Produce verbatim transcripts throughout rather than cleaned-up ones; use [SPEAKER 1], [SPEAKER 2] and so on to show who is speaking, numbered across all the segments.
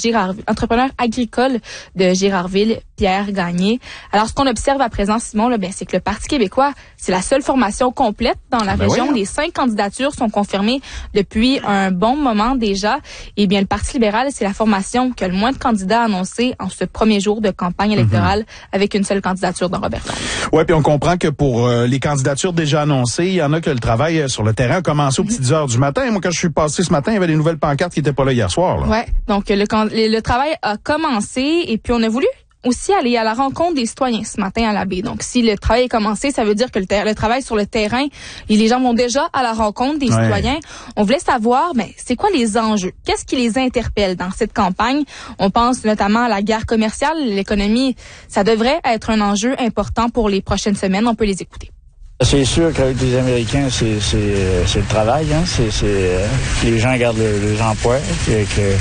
[SPEAKER 1] Girardville, entrepreneur agricole de Girardville, Pierre Gagné. Alors, ce qu'on observe à présent, Simon, là, ben, c'est que le Parti québécois, c'est la seule formation complète dans la ben région. Oui, hein? Les cinq candidatures sont confirmées depuis un bon moment déjà. Et bien, le Parti libéral, c'est la formation qui a le moins de candidats annoncés en ce premier jour de campagne électorale mm-hmm. avec une seule candidature dans Robert Land.
[SPEAKER 2] Oui, puis on comprend que pour euh, les candidatures déjà annoncées, il y en a que le travail euh, sur le terrain a commencé aux mm-hmm. petites heures du matin. Moi, quand je suis passé ce matin, il y avait des nouvelles pancartes qui n'étaient pas là hier soir.
[SPEAKER 1] Oui, donc le, le, le travail a commencé et puis on a voulu aussi aller à la rencontre des citoyens ce matin à la baie. Donc, si le travail est commencé, ça veut dire que le, ter- le travail sur le terrain, et les gens vont déjà à la rencontre des ouais. citoyens. On voulait savoir, ben, c'est quoi les enjeux? Qu'est-ce qui les interpelle dans cette campagne? On pense notamment à la guerre commerciale, l'économie. Ça devrait être un enjeu important pour les prochaines semaines. On peut les écouter.
[SPEAKER 3] C'est sûr qu'avec les Américains, c'est, c'est, c'est le travail. Hein? C'est, c'est, euh, les gens gardent le, les emplois. Que,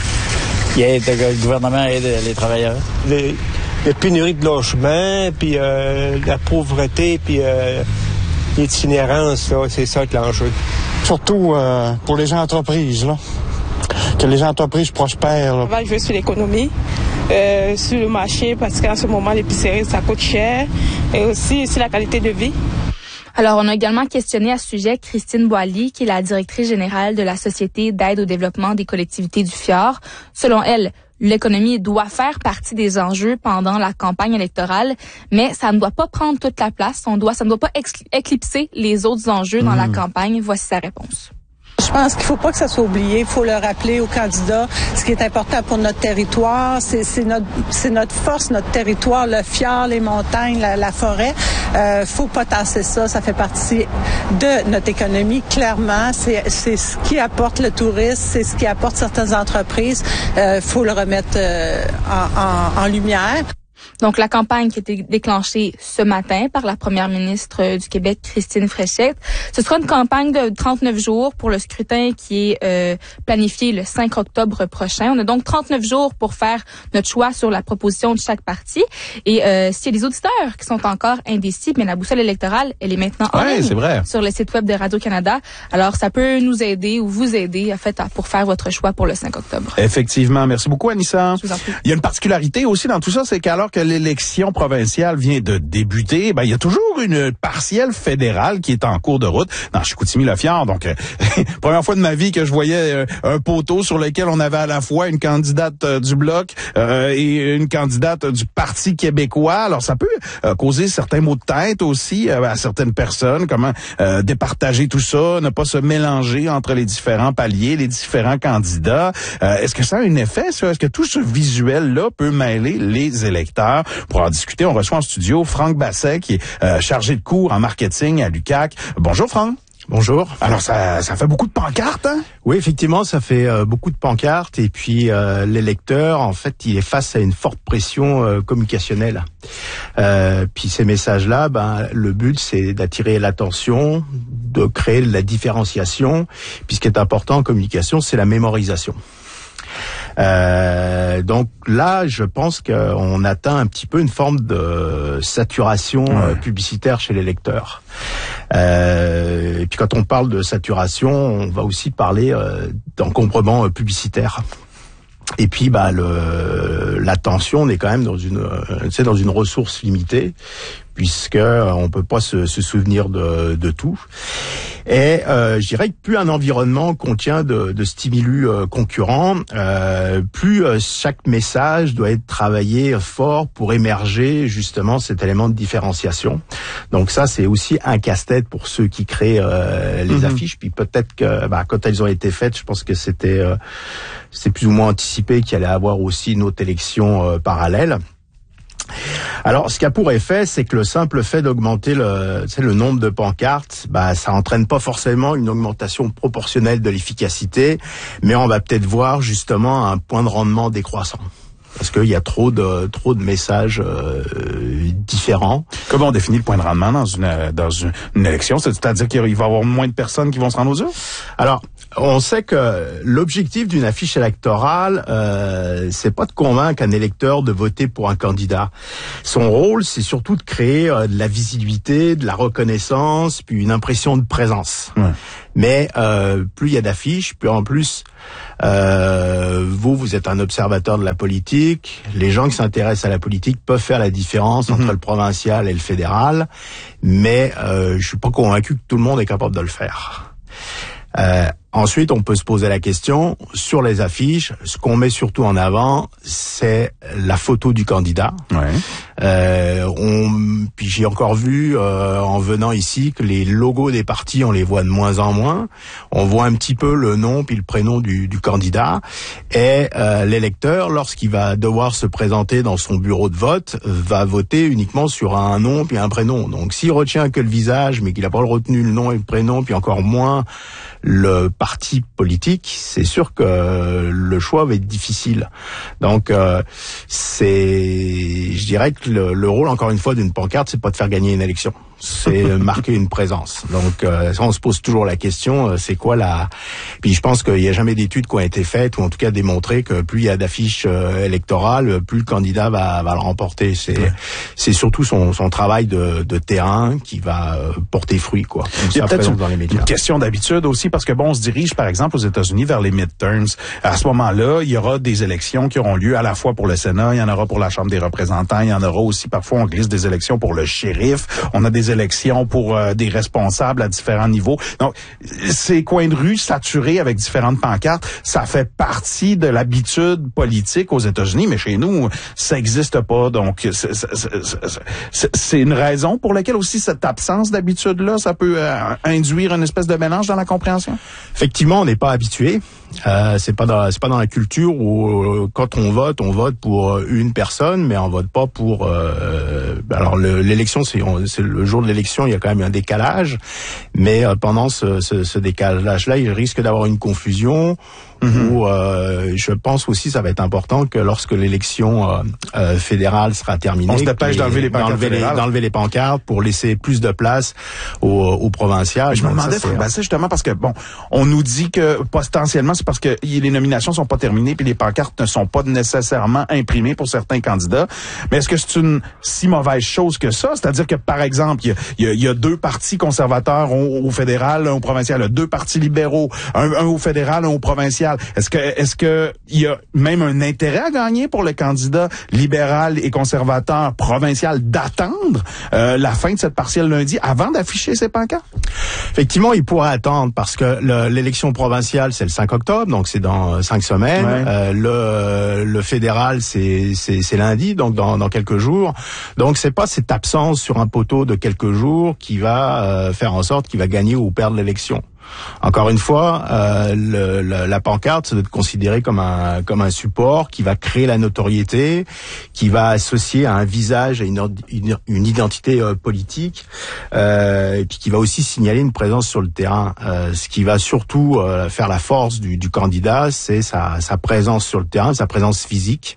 [SPEAKER 3] que, y aide, que le gouvernement aide les travailleurs.
[SPEAKER 4] Les... La pénurie de logement, puis euh, la pauvreté, puis euh, l'itinérance, là, c'est ça que l'enjeu.
[SPEAKER 5] Surtout euh, pour les entreprises, là. Que les entreprises prospèrent. Là.
[SPEAKER 6] On va jouer sur l'économie, euh, sur le marché, parce qu'en ce moment, l'épicerie, ça coûte cher, et aussi sur la qualité de vie.
[SPEAKER 1] Alors, on a également questionné à ce sujet Christine Boilly, qui est la directrice générale de la Société d'aide au développement des collectivités du Fjord. Selon elle, l'économie doit faire partie des enjeux pendant la campagne électorale, mais ça ne doit pas prendre toute la place. On doit, ça ne doit pas éclipser les autres enjeux dans mmh. la campagne. Voici sa réponse.
[SPEAKER 7] Je pense qu'il faut pas que ça soit oublié. Il faut le rappeler aux candidats. Ce qui est important pour notre territoire, c'est, c'est notre, c'est notre force, notre territoire, le fjord, les montagnes, la, la forêt. Euh, faut pas tasser ça. Ça fait partie de notre économie. Clairement, c'est, c'est ce qui apporte le tourisme, c'est ce qui apporte certaines entreprises. Euh, faut le remettre euh, en, en, en lumière.
[SPEAKER 1] Donc, la campagne qui a été déclenchée ce matin par la première ministre du Québec, Christine Fréchette. Ce sera une campagne de trente-neuf jours pour le scrutin qui est euh, planifié le cinq octobre prochain. On a donc trente-neuf jours pour faire notre choix sur la proposition de chaque parti. Et euh, s'il y a des auditeurs qui sont encore indécis, bien la boussole électorale, elle est maintenant en
[SPEAKER 2] ouais,
[SPEAKER 1] ligne
[SPEAKER 2] c'est vrai.
[SPEAKER 1] sur le site web de Radio-Canada. Alors, ça peut nous aider ou vous aider, en fait, à, pour faire votre choix pour le cinq octobre.
[SPEAKER 2] Effectivement. Merci beaucoup, Anissa.
[SPEAKER 1] Je vous en prie.
[SPEAKER 2] Il y a une particularité aussi dans tout ça, c'est qu'alors que l'élection provinciale vient de débuter, ben il y a toujours une partielle fédérale qui est en cours de route dans Chicoutimi-Le-Fjord. Donc, euh, première fois de ma vie que je voyais euh, un poteau sur lequel on avait à la fois une candidate euh, du Bloc euh, et une candidate du Parti québécois. Alors, ça peut euh, causer certains maux de tête aussi euh, à certaines personnes. Comment euh, départager tout ça, ne pas se mélanger entre les différents paliers, les différents candidats. Euh, est-ce que ça a un effet, ça? Est-ce que tout ce visuel-là peut mêler les électeurs? Pour en discuter, on reçoit en studio Franck Basset, qui est euh, chargé de cours en marketing à l'U Q A C. Bonjour Franck.
[SPEAKER 8] Bonjour.
[SPEAKER 2] Alors ça, ça fait beaucoup de pancartes, hein?
[SPEAKER 8] Oui, effectivement, ça fait euh, beaucoup de pancartes. Et puis euh, l'électeur, en fait, il est face à une forte pression euh, communicationnelle. Euh, puis ces messages-là, ben le but c'est d'attirer l'attention, de créer de la différenciation. Puis ce qui est important en communication, c'est la mémorisation. Euh, donc là, je pense qu'on atteint un petit peu une forme de saturation ouais. euh, publicitaire chez les lecteurs. Euh, et puis quand on parle de saturation, on va aussi parler euh, d'encombrement euh, publicitaire. Et puis bah le l'attention, on est quand même dans une euh, tu sais dans une ressource limitée, puisque euh, on peut pas se, se souvenir de, de tout. Et euh, je dirais que plus un environnement contient de, de stimulus euh, concurrents, euh, plus euh, chaque message doit être travaillé fort pour émerger justement cet élément de différenciation. Donc ça, c'est aussi un casse-tête pour ceux qui créent euh, les mmh. affiches. Puis peut-être que bah, quand elles ont été faites, je pense que c'était euh, c'est plus ou moins anticipé qu'il allait avoir aussi une autre élection euh, parallèle. Alors, ce qui a pour effet, c'est que le simple fait d'augmenter le, tu sais, le nombre de pancartes, bah, ça entraîne pas forcément une augmentation proportionnelle de l'efficacité, mais on va peut-être voir justement un point de rendement décroissant. Parce qu'il y a trop de trop de messages euh, différents.
[SPEAKER 2] Comment on définit le point de rendement dans une dans une, une élection? C'est-à-dire qu'il va y avoir moins de personnes qui vont se rendre aux urnes?
[SPEAKER 8] Alors, On sait que l'objectif d'une affiche électorale, euh, c'est pas de convaincre un électeur de voter pour un candidat. Son rôle, c'est surtout de créer euh, de la visibilité, de la reconnaissance, puis une impression de présence. Ouais. Mais euh, plus il y a d'affiches, plus en plus euh, vous, vous êtes un observateur de la politique. Les gens qui s'intéressent à la politique peuvent faire la différence mm-hmm. entre le provincial et le fédéral, mais euh, je suis pas convaincu que tout le monde est capable de le faire. Euh, ensuite, on peut se poser la question, sur les affiches, ce qu'on met surtout en avant, c'est la photo du candidat. Ouais. Euh, on, puis j'ai encore vu, euh, en venant ici, que les logos des partis, on les voit de moins en moins. On voit un petit peu le nom puis le prénom du, du candidat. Et euh, l'électeur, lorsqu'il va devoir se présenter dans son bureau de vote, va voter uniquement sur un nom puis un prénom. Donc s'il retient que le visage, mais qu'il n'a pas retenu le nom et le prénom, puis encore moins le parti politique, c'est sûr que le choix va être difficile. Donc euh, c'est, je dirais que le, le rôle, encore une fois, d'une pancarte, c'est pas de faire gagner une élection, c'est marquer une présence. Donc euh, ça, on se pose toujours la question, euh, c'est quoi la... Puis je pense qu'il n'y a jamais d'études qui ont été faites, ou en tout cas démontré que plus il y a d'affiches euh, électorales, plus le candidat va, va le remporter. C'est, ouais. c'est surtout son, son travail de, de terrain qui va euh, porter fruit, quoi.
[SPEAKER 2] Il y a peut-être une, une question d'habitude aussi, parce que bon, on se dirige par exemple aux États-Unis vers les midterms. À ce moment-là, il y aura des élections qui auront lieu à la fois pour le Sénat, il y en aura pour la Chambre des représentants, il y en aura aussi parfois, on glisse des élections pour le shérif, on a des élections pour euh, des responsables à différents niveaux. Donc, ces coins de rue saturés avec différentes pancartes, ça fait partie de l'habitude politique aux États-Unis, mais chez nous, ça n'existe pas. Donc, c'est, c'est, c'est, c'est une raison pour laquelle aussi cette absence d'habitude-là, ça peut euh, induire une espèce de mélange dans la compréhension?
[SPEAKER 8] Effectivement, on n'est pas habitué. Euh, c'est pas dans, c'est pas dans la culture où euh, quand on vote, on vote pour une personne, mais on vote pas pour. Euh, alors le, l'élection, c'est, on, c'est le jour de l'élection, il y a quand même un décalage, mais euh, pendant ce, ce, ce décalage-là, il risque d'avoir une confusion. Mm-hmm. Où euh, je pense aussi ça va être important que lorsque l'élection euh, euh, fédérale sera terminée,
[SPEAKER 2] on se dépêche d'enlever les pancartes
[SPEAKER 8] d'enlever les, d'enlever les pancartes pour laisser plus de place aux, aux provinciales.
[SPEAKER 2] Je me demandais, ça, c'est... Ben, c'est justement parce que bon, on nous dit que potentiellement c'est parce que les nominations sont pas terminées puis les pancartes ne sont pas nécessairement imprimées pour certains candidats. Mais est-ce que c'est une si mauvaise chose que ça? C'est-à-dire que par exemple, il y a, y, y a deux partis conservateurs au, au fédéral, un au provincial, deux partis libéraux, un, un au fédéral, un au provincial. Est-ce que, est-ce que il y a même un intérêt à gagner pour le candidat libéral et conservateur provincial d'attendre euh, la fin de cette partielle lundi avant d'afficher ses pancartes?
[SPEAKER 8] Effectivement, il pourrait attendre parce que le, l'élection provinciale, c'est le cinq octobre, donc c'est dans cinq semaines. Ouais. Euh, le, le fédéral, c'est, c'est, c'est lundi, donc dans, dans quelques jours. Donc c'est pas cette absence sur un poteau de quelques jours qui va euh, faire en sorte qu'il va gagner ou perdre l'élection. Encore une fois, euh, le, le, la pancarte, ça doit être considéré comme un comme un support qui va créer la notoriété, qui va associer à un visage, à une, une, une identité euh, politique, euh, et puis qui va aussi signaler une présence sur le terrain. Euh, ce qui va surtout euh, faire la force du, du candidat, c'est sa, sa présence sur le terrain, sa présence physique,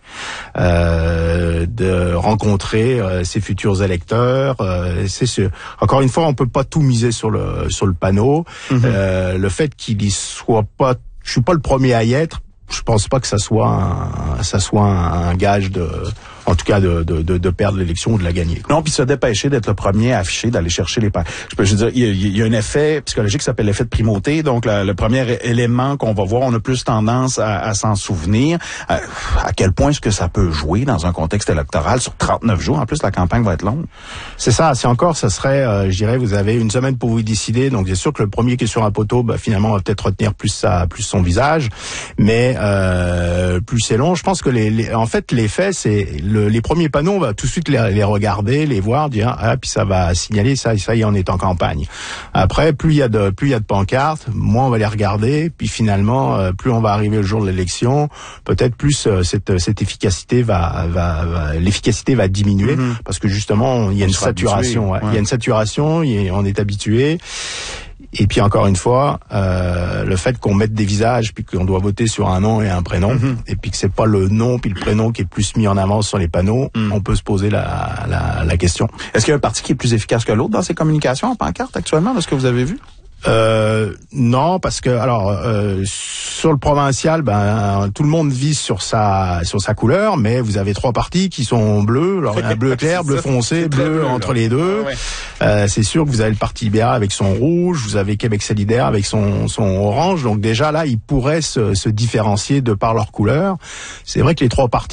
[SPEAKER 8] euh, de rencontrer euh, ses futurs électeurs. Euh, c'est ce, encore une fois, on peut pas tout miser sur le sur le panneau. Mm-hmm. Euh, le fait qu'il y soit pas, je suis pas le premier à y être, je pense pas que ça soit un, ça soit un, un gage de, en tout cas de, de, de, de perdre l'élection ou de la gagner.
[SPEAKER 2] Non, puis se dépêcher d'être le premier à afficher, d'aller chercher les... Je peux je veux dire, il y, a, il y a un effet psychologique qui s'appelle l'effet de primauté. Donc, la, le premier élément qu'on va voir, on a plus tendance à, à s'en souvenir. À, à quel point est-ce que ça peut jouer dans un contexte électoral sur trente-neuf jours? En plus, la campagne va être longue.
[SPEAKER 8] C'est ça. C'est encore, ça serait, euh, je dirais, vous avez une semaine pour vous décider. Donc, c'est sûr que le premier qui est sur un poteau, bah, finalement, va peut-être retenir plus sa, plus son visage. Mais euh, plus c'est long. Je pense que les, les en fait, l'effet, c'est le, les premiers panneaux, on va tout de suite les, les regarder, les voir, dire ah puis ça va signaler ça, ça y est, on est en campagne. Après, plus il y a de plus il y a de pancartes, moins on va les regarder, puis finalement, euh, plus on va arriver le jour de l'élection, peut-être plus euh, cette cette efficacité va va, va l'efficacité va diminuer mm-hmm. parce que justement il y a on une saturation, ouais. Ouais. Il y a une saturation, il y a, on est habitué. Et puis encore une fois, euh, le fait qu'on mette des visages puis qu'on doit voter sur un nom et un prénom, mm-hmm. et puis que c'est pas le nom puis le prénom qui est plus mis en avant sur les panneaux, mm. on peut se poser la, la, la question.
[SPEAKER 2] Est-ce qu'il y a un parti qui est plus efficace que l'autre dans ses communications en pancarte actuellement, de ce que vous avez vu?
[SPEAKER 8] Euh, non, parce que alors euh, sur le provincial, ben tout le monde vise sur sa sur sa couleur, mais vous avez trois partis qui sont bleus, alors un bleu clair, bleu foncé, bleu, bleu entre là. les deux. Ah ouais. euh, c'est sûr que vous avez le Parti libéral avec son rouge, vous avez Québec solidaire avec son son orange, donc déjà là ils pourraient se, se différencier de par leur couleur. C'est vrai que les trois partis